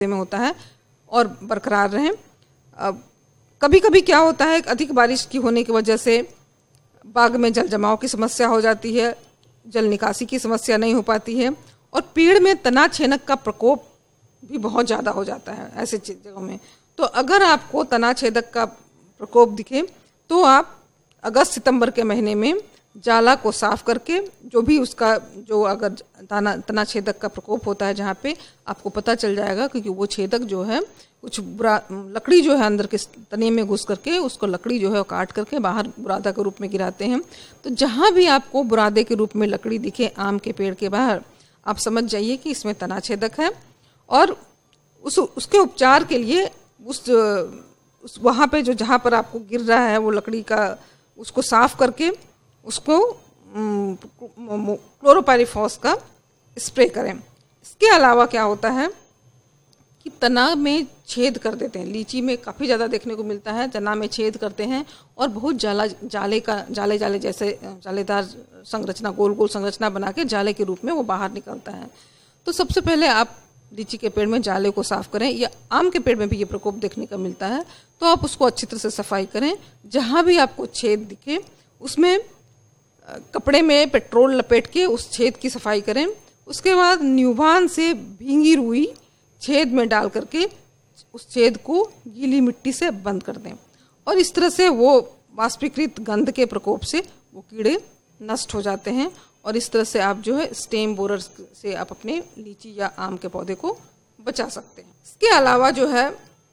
में होता है और बरकरार रहें। कभी कभी क्या होता है, अधिक बारिश की होने की वजह से बाग में जल जमाव की समस्या हो जाती है, जल निकासी की समस्या नहीं हो पाती है और पेड़ में तना छेदक का प्रकोप भी बहुत ज़्यादा हो जाता है ऐसे जगहों में। तो अगर आपको तना छेदक का प्रकोप दिखे तो आप अगस्त सितंबर के महीने में जाला को साफ करके, जो भी उसका जो अगर तना छेदक का प्रकोप होता है जहाँ पे आपको पता चल जाएगा, क्योंकि वो छेदक जो है कुछ लकड़ी जो है अंदर के तने में घुस करके उसको लकड़ी जो है काट करके बाहर बुरादा के रूप में गिराते हैं। तो जहाँ भी आपको बुरादे के रूप में लकड़ी दिखे आम के पेड़ के बाहर, आप समझ जाइए कि इसमें तना छेदक है और उसके उपचार के लिए उस वहाँ पे जो जहाँ पर आपको गिर रहा है वो लकड़ी का, उसको साफ करके उसको क्लोरोपाइरीफॉस का स्प्रे करें। इसके अलावा क्या होता है कि तना में छेद कर देते हैं, लीची में काफ़ी ज़्यादा देखने को मिलता है, तना में छेद करते हैं और बहुत जाले जैसे जालेदार संरचना, गोल गोल संरचना बना के जाले के रूप में वो बाहर निकलता है। तो सबसे पहले आप लीची के पेड़ में जाले को साफ करें, या आम के पेड़ में भी ये प्रकोप देखने का मिलता है, तो आप उसको अच्छी तरह से सफाई करें। जहाँ भी आपको छेद दिखे उसमें कपड़े में पेट्रोल लपेट के उस छेद की सफाई करें। उसके बाद न्यूभान से भींगी रुई छेद में डाल करके उस छेद को गीली मिट्टी से बंद कर दें और इस तरह से वो वाष्पीकृत गंध के प्रकोप से वो कीड़े नष्ट हो जाते हैं और इस तरह से आप जो है स्टेम बोरर से आप अपने लीची या आम के पौधे को बचा सकते हैं। इसके अलावा जो है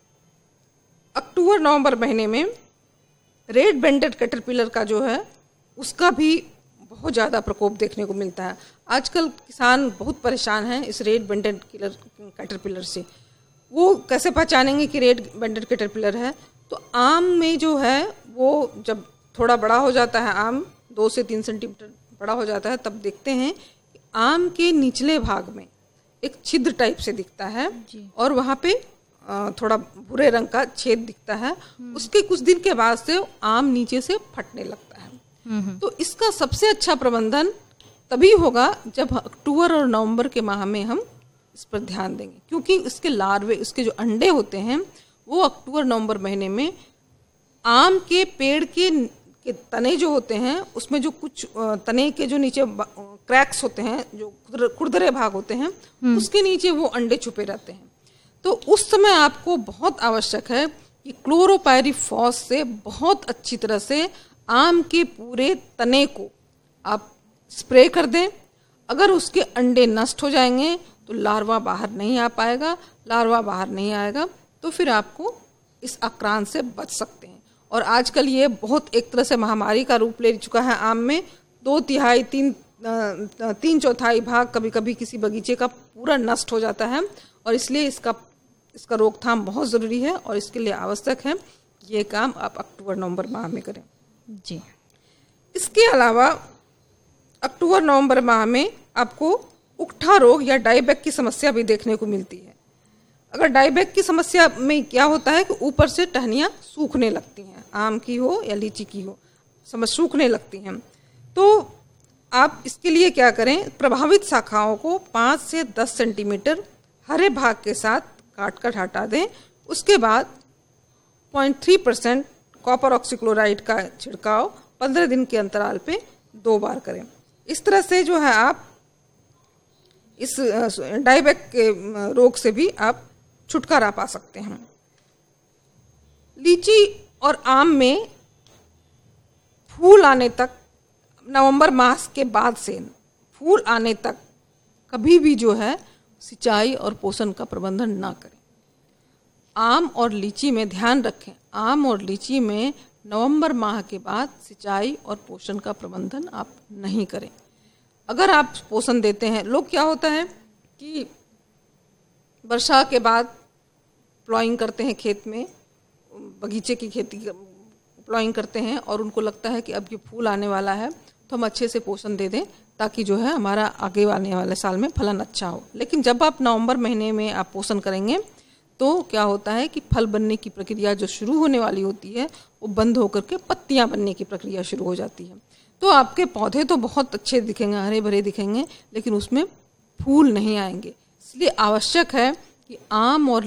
अक्टूबर नवंबर महीने में रेड बेंडेड कैटरपिलर का जो है उसका भी बहुत ज़्यादा प्रकोप देखने को मिलता है। आजकल किसान बहुत परेशान हैं इस रेड बेंडेड कैटरपिलर से। वो कैसे पहचानेंगे कि रेड बेंडेड कैटरपिलर है? तो आम में जो है वो जब थोड़ा बड़ा हो जाता है, आम 2 से 3 सेंटीमीटर बड़ा हो जाता है, तब देखते हैं कि आम के निचले भाग में एक छिद्र टाइप से दिखता है और वहाँ पे थोड़ा भूरे रंग का छेद दिखता है। उसके कुछ दिन के बाद से आम नीचे से फटने लगता है। तो इसका सबसे अच्छा प्रबंधन तभी होगा जब अक्टूबर और नवंबर के माह में हम इस पर ध्यान देंगे, क्योंकि इसके लार्वे, इसके जो अंडे होते हैं वो अक्टूबर नवंबर महीने में आम के पेड़ के तने जो होते हैं उसमें जो कुछ तने के जो नीचे क्रैक्स होते हैं, जो खुरदरे भाग होते हैं, उसके नीचे वो अंडे छुपे रहते हैं। तो उस समय आपको बहुत आवश्यक है कि क्लोरोपाइरीफॉस से बहुत अच्छी तरह से आम के पूरे तने को आप स्प्रे कर दें। अगर उसके अंडे नष्ट हो जाएंगे तो लार्वा बाहर नहीं आ पाएगा, लार्वा बाहर नहीं आएगा तो फिर आपको इस आक्रांत से बच सकते हैं। और आजकल ये बहुत एक तरह से महामारी का रूप ले चुका है आम में। 2/3 3 चौथाई भाग कभी कभी किसी बगीचे का पूरा नष्ट हो जाता है और इसलिए इसका रोकथाम बहुत ज़रूरी है और इसके लिए आवश्यक है ये काम आप अक्टूबर नवंबर माह में करें जी। इसके अलावा अक्टूबर नवंबर माह में आपको उकठा रोग या डाईबैक की समस्या भी देखने को मिलती है। अगर डाईबैक की समस्या में क्या होता है कि ऊपर से टहनियाँ सूखने लगती हैं, आम की हो या लीची की हो, सूखने लगती हैं। तो आप इसके लिए क्या करें, प्रभावित शाखाओं को 5 से 10 सेंटीमीटर हरे भाग के साथ काट कर हटा दें। उसके बाद 0.3% कॉपर ऑक्सीक्लोराइड का छिड़काव 15 दिन के अंतराल पे 2 बार करें। इस तरह से जो है आप इस डाईबैक के रोग से भी आप छुटकारा पा सकते हैं। लीची और आम में फूल आने तक, नवंबर मास के बाद से फूल आने तक कभी भी जो है सिंचाई और पोषण का प्रबंधन ना करें। आम और लीची में ध्यान रखें, आम और लीची में नवंबर माह के बाद सिंचाई और पोषण का प्रबंधन आप नहीं करें। अगर आप पोषण देते हैं, लोग क्या होता है कि वर्षा के बाद प्लॉइंग करते हैं खेत में, बगीचे की खेती प्लॉइंग करते हैं और उनको लगता है कि अब ये फूल आने वाला है तो हम अच्छे से पोषण दे दें ताकि जो है हमारा आगे आने वाले साल में फलन अच्छा हो। लेकिन जब आप नवंबर महीने में आप पोषण करेंगे तो क्या होता है कि फल बनने की प्रक्रिया जो शुरू होने वाली होती है वो बंद होकर के पत्तियां बनने की प्रक्रिया शुरू हो जाती है। तो आपके पौधे तो बहुत अच्छे दिखेंगे, हरे भरे दिखेंगे, लेकिन उसमें फूल नहीं आएंगे। इसलिए आवश्यक है कि आम और